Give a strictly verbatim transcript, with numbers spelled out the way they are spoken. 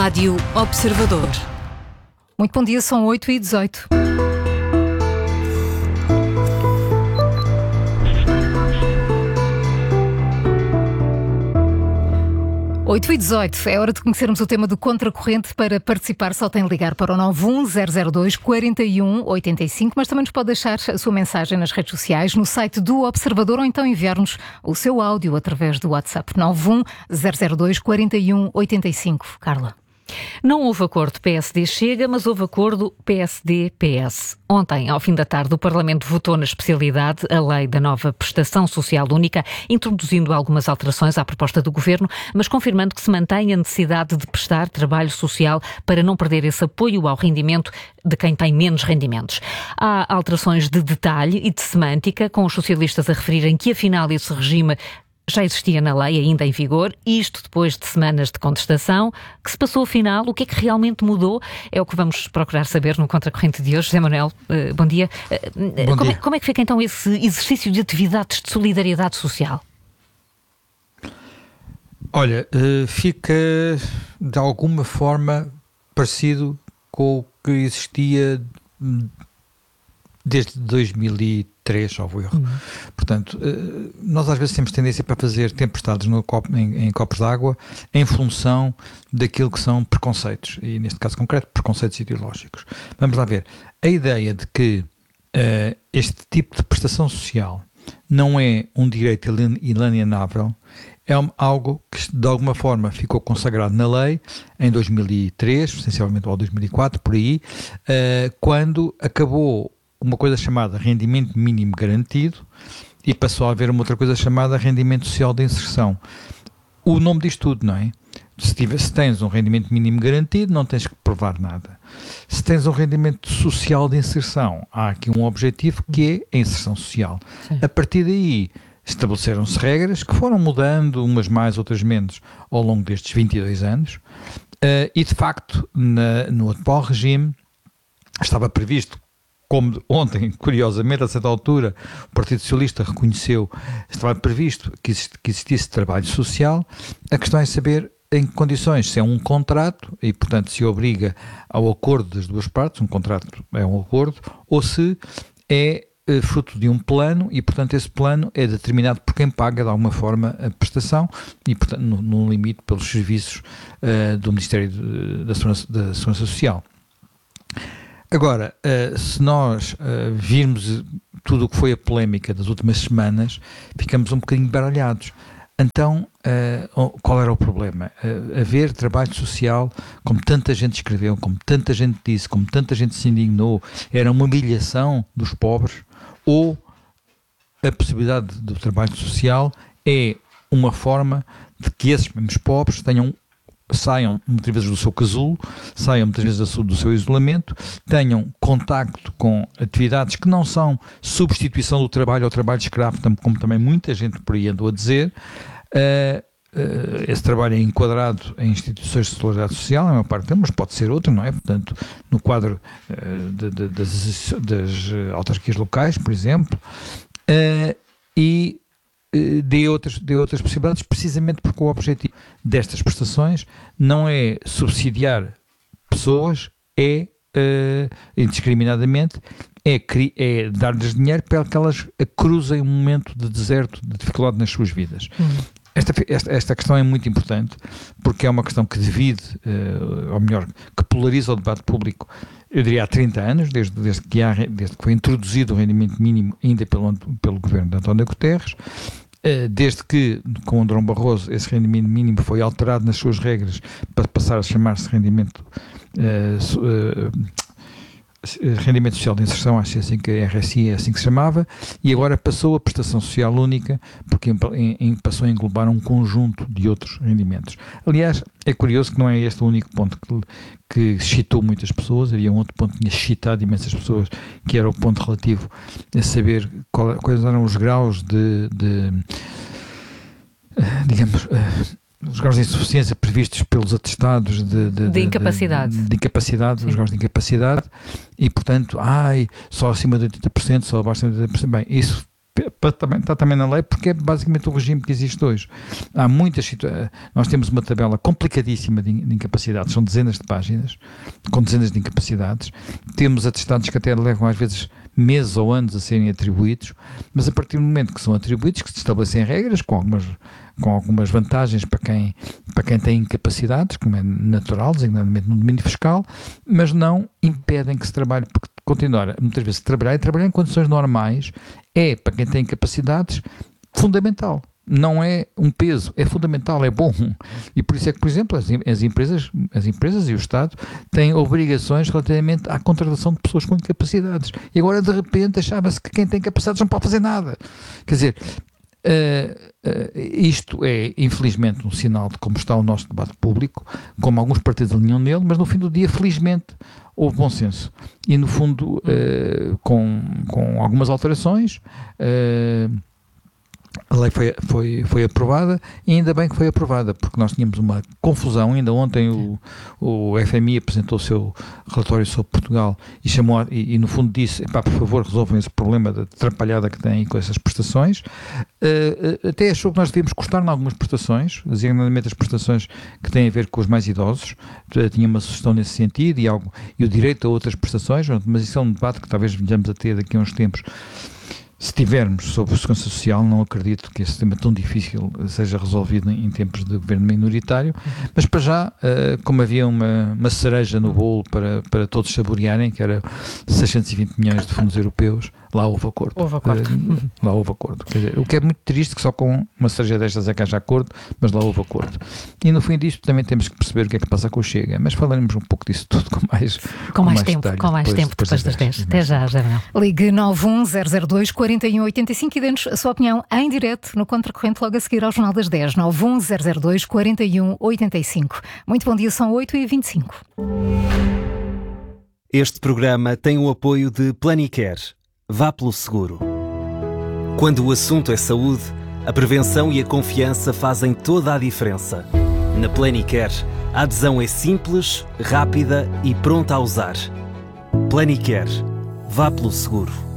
Rádio Observador. Muito bom dia, são oito e dezoito. oito e dezoito, é hora de conhecermos o tema do Contracorrente. Para participar só tem de ligar para o nove um zero zero dois, quatro um oito cinco, mas também nos pode deixar a sua mensagem nas redes sociais, no site do Observador, ou então enviar-nos o seu áudio através do WhatsApp nove um zero zero dois, quatro um oito cinco. Carla. Não houve acordo P S D-Chega, mas houve acordo P S D-P S. Ontem, ao fim da tarde, o Parlamento votou na especialidade a lei da nova prestação social única, introduzindo algumas alterações à proposta do Governo, mas confirmando que se mantém a necessidade de prestar trabalho social para não perder esse apoio ao rendimento de quem tem menos rendimentos. Há alterações de detalhe e de semântica, com os socialistas a referirem que, afinal, esse regime já existia na lei, ainda em vigor, isto depois de semanas de contestação. Que se passou afinal? O que é que realmente mudou? É o que vamos procurar saber no Contracorrente de hoje. José Manuel, uh, bom dia. Uh, bom como, dia. É, como é que fica então esse exercício de atividades de solidariedade social? Olha, uh, fica de alguma forma parecido com o que existia desde dois mil e três, salvo erro. Uhum. Portanto, nós às vezes temos tendência para fazer tempestades no copo, em, em copos de água em função daquilo que são preconceitos, e neste caso concreto, preconceitos ideológicos. Vamos lá ver. A ideia de que uh, este tipo de prestação social não é um direito inalienável é algo que de alguma forma ficou consagrado na lei em dois mil e três, essencialmente ou dois mil e quatro, por aí, uh, quando acabou uma coisa chamada rendimento mínimo garantido e passou a haver uma outra coisa chamada rendimento social de inserção. O nome diz tudo, não é? Se, tiver, se tens um rendimento mínimo garantido, não tens que provar nada. Se tens um rendimento social de inserção, há aqui um objetivo que é a inserção social. Sim. A partir daí estabeleceram-se regras que foram mudando, umas mais, outras menos, ao longo destes vinte e dois anos, uh, e de facto na, no atual regime estava previsto, como ontem, curiosamente, a certa altura, o Partido Socialista reconheceu, estava previsto que, exist, que existisse trabalho social. A questão é saber em que condições, se é um contrato e, portanto, se obriga ao acordo das duas partes, um contrato é um acordo, ou se é eh, fruto de um plano e, portanto, esse plano é determinado por quem paga, de alguma forma, a prestação e, portanto, no, no limite pelos serviços uh, do Ministério de, da, Segurança, da Segurança Social. Agora, uh, se nós uh, virmos tudo o que foi a polémica das últimas semanas, ficamos um bocadinho baralhados. Então, uh, qual era o problema? Uh, haver trabalho social, como tanta gente escreveu, como tanta gente disse, como tanta gente se indignou, era uma humilhação dos pobres, ou a possibilidade do trabalho social é uma forma de que esses mesmos pobres tenham saiam muitas vezes do seu casulo, saiam muitas vezes do seu, do seu isolamento, tenham contacto com atividades que não são substituição do trabalho ao trabalho escravo, como também muita gente por aí andou a dizer. Uh, uh, esse trabalho é enquadrado em instituições de solidariedade social, é uma parte dele, mas pode ser outra, não é? Portanto, no quadro uh, de, de, das, das autarquias locais, por exemplo, uh, e de outras, de outras possibilidades, precisamente porque o objetivo destas prestações não é subsidiar pessoas, é uh, indiscriminadamente, é, é dar-lhes dinheiro para que elas cruzem um momento de deserto, de dificuldade nas suas vidas. Uhum. Esta, esta, esta questão é muito importante porque é uma questão que divide, uh, ou melhor, que polariza o debate público, eu diria há trinta anos, desde, desde, que, há, desde que foi introduzido o rendimento mínimo ainda pelo, pelo governo de António Guterres, desde que, com o Durão Barroso, esse rendimento mínimo foi alterado nas suas regras para passar a chamar-se rendimento, uh, uh, rendimento social de inserção, acho que é assim que a R S I é assim que se chamava, e agora passou a prestação social única, porque em, em, passou a englobar um conjunto de outros rendimentos. Aliás, é curioso que não é este o único ponto que, que excitou muitas pessoas, havia um outro ponto que tinha excitado imensas pessoas, que era o ponto relativo a saber qual, quais eram os graus de, de digamos, os graus de insuficiência previstos pelos atestados de, de, de incapacidade, de, de incapacidade os graus de incapacidade, e portanto, ai, só acima de oitenta por cento, só abaixo de oitenta por cento, bem, isso está também na lei, porque é basicamente o regime que existe hoje. Há muitas situações. Nós temos uma tabela complicadíssima de, de incapacidades, são dezenas de páginas, com dezenas de incapacidades. Temos atestados que até levam às vezes meses ou anos a serem atribuídos, mas a partir do momento que são atribuídos, que se estabelecem regras com algumas, com algumas vantagens para quem, para quem tem incapacidades, como é natural, designadamente no domínio fiscal, mas não impedem que se trabalhe, porque continuar, muitas vezes, trabalhar e trabalhar em condições normais é, para quem tem capacidades, fundamental. Não é um peso, é fundamental, é bom. E por isso é que, por exemplo, as, as, empresas, as empresas e o Estado têm obrigações relativamente à contratação de pessoas com incapacidades. E agora, de repente, achava-se que quem tem capacidades não pode fazer nada. Quer dizer, uh, uh, isto é, infelizmente, um sinal de como está o nosso debate público, como alguns partidos alinham nele, mas no fim do dia, felizmente, houve bom senso. E, no fundo, uh, com, com algumas alterações, uh, a lei foi, foi, foi aprovada, e ainda bem que foi aprovada, porque nós tínhamos uma confusão. Ainda ontem o, o F M I apresentou o seu relatório sobre Portugal e, chamou a, e, e no fundo disse, epá, por favor, resolvam esse problema da atrapalhada que têm com essas prestações. Uh, até achou que nós devíamos cortar em algumas prestações, designadamente as prestações que têm a ver com os mais idosos. Uh, tinha uma sugestão nesse sentido, e, algo, e o direito a outras prestações, mas isso é um debate que talvez venhamos a ter daqui a uns tempos. Se tivermos sobre a segurança social, não acredito que esse tema tão difícil seja resolvido em tempos de governo minoritário, mas para já, uh, como havia uma, uma cereja no bolo para, para todos saborearem, que era seiscentos e vinte milhões de fundos europeus, lá houve acordo. Houve acordo. Uh, lá houve acordo. Quer dizer, o que é muito triste, que só com uma cereja destas é que haja acordo, mas lá houve acordo. E no fim disto também temos que perceber o que é que passa com o Chega, mas falaremos um pouco disso tudo com mais Com, com mais, mais tempo, detalhe, com mais depois, tempo depois, depois das dez. Até já, já não. Ligue nove um zero zero dois, quatro um oito cinco e dê-nos a sua opinião em direto no Contracorrente logo a seguir ao Jornal das dez. nove um zero zero dois, quatro um oito cinco. Muito bom dia, são oito e vinte e cinco. Este programa tem o apoio de Planicare. Vá pelo seguro. Quando o assunto é saúde, a prevenção e a confiança fazem toda a diferença. Na Planicare, a adesão é simples, rápida e pronta a usar. Planicare. Vá pelo seguro.